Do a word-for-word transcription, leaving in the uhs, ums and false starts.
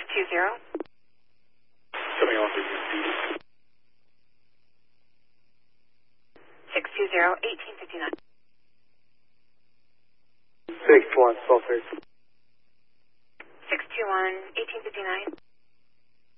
two zero. Coming on through speed. six two zero, eighteen fifty-nine. six one, twelve thirty. six two one, eighteen fifty-nine.